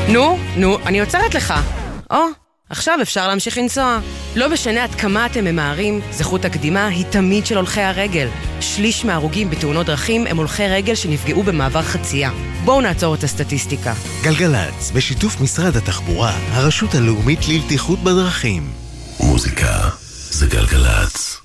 נו, אני עוצרת לך. עכשיו אפשר להמשיך לנסוע. לא משנה עד כמה אתם ממהרים, זכות הקדימה היא תמיד של הולכי הרגל. שליש מההרוגים בתאונות דרכים הם הולכי רגל שנפגעו במעבר חצייה. בואו נעצור את הסטטיסטיקה. גלגלץ, בשיתוף משרד התחבורה, הרשות הלאומית לבטיחות בדרכים. מוזיקה זה גלגלץ.